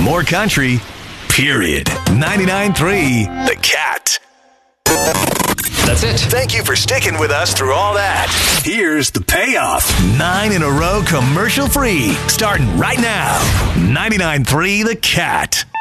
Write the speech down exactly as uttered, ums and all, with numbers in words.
more country, period. ninety-nine point three The Cat. That's it. Thank you for sticking with us through all that. Here's the payoff. Nine in a row commercial free. Starting right now. ninety-nine point three The Cat.